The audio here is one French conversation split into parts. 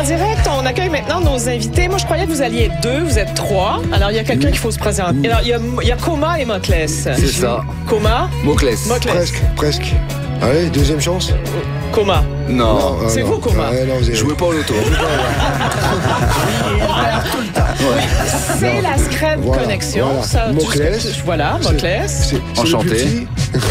direct, on accueille maintenant nos invités. Moi, je croyais que vous alliez être 2, vous êtes 3. Alors, il y a quelqu'un qu'il faut se présenter. Alors, il y a Coma et Moclès. C'est ça. Coma? Moclès. Presque. Allez, deuxième chance. Coma. Non. C'est vous, Coma. Jouez pas au loto. C'est la Scred Connexion. Voilà. Ça, Moclès. Voilà, Moclès. Enchanté.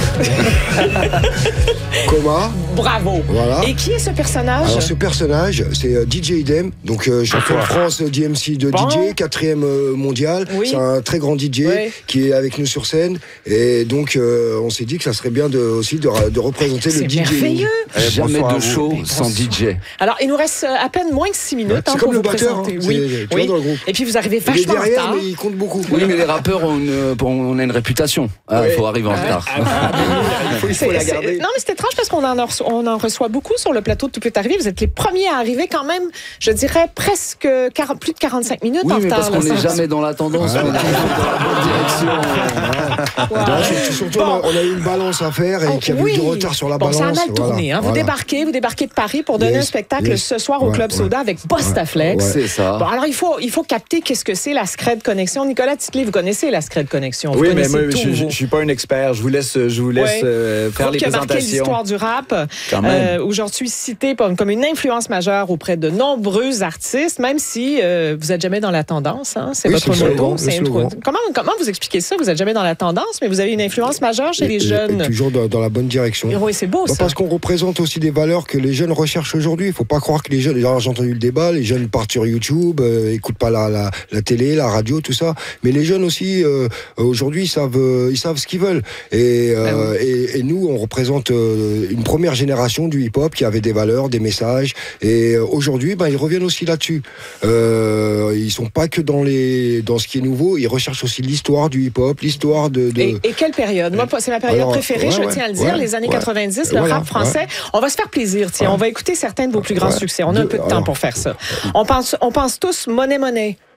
Coma. Bravo. Voilà. Et qui est ce personnage? Alors, ce personnage, c'est DJ Idem, donc champion de France DMC de DJ, 4e mondial. Oui. C'est un très grand DJ qui est avec nous sur scène. Et donc, on s'est dit que ça serait bien aussi de représenter le DJ. C'est merveilleux. Jamais de show sans DJ. Alors, il nous reste à peine moins que 6 minutes C'est pour comme vous le batteur, présenter. tu vois, dans le groupe. Et puis, vous arrivez Il est vachement en derrière, retard. mais il compte beaucoup. Oui, mais les rappeurs, on a une réputation. Il faut arriver en retard. Il faut la garder. Non, mais c'est étrange parce qu'on en reçoit beaucoup sur le plateau de Tout peut arriver. Vous êtes les premiers à arriver quand même, je dirais, presque plus de 45 minutes en retard. Oui, mais parce qu'on n'est jamais dans la tendance, on est toujours dans la bonne direction. Surtout, on a eu une balance à faire et qu'il y avait eu du retard sur la balance. Ça a mal tourné. Vous débarquez de Paris pour donner un spectacle ce soir au Club Soda avec Bostaflex. C'est ça. Bon, alors, il faut capter qu'est-ce que c'est la Scred Connexion. Nicolas Titley, vous connaissez la Scred Connexion. Oui, mais moi, je ne suis pas un expert. Je vous laisse faire les qui a marqué présentations. l'histoire du rap. Aujourd'hui cité comme une influence majeure auprès de nombreux artistes, même si vous n'êtes jamais dans la tendance. Hein? C'est votre motto. Comment vous expliquez ça? Vous n'êtes jamais dans la tendance, mais vous avez une influence majeure chez les jeunes. Et toujours dans la bonne direction. Oui, c'est beau, ça. Parce qu'on représente aussi des valeurs que les jeunes recherchent aujourd'hui. Il ne faut pas croire que les jeunes... J'ai entendu le débat, les jeunes partent sur YouTube, n'écoutent pas la télé, la radio, tout ça. Mais les jeunes aussi, aujourd'hui, ils savent ce qu'ils veulent. Et nous, on représente une première génération du hip-hop qui avait des valeurs, des messages. Et aujourd'hui, ils reviennent aussi là-dessus. Ils sont pas que dans ce qui est nouveau. Ils recherchent aussi l'histoire du hip-hop, l'histoire de... Et quelle période? Moi, c'est ma période préférée, je tiens à le dire, les années 90, le rap français. On va se faire plaisir, tiens. On va écouter certains de vos plus grands succès. On a un peu de temps pour faire ça. On pense tous Money Money.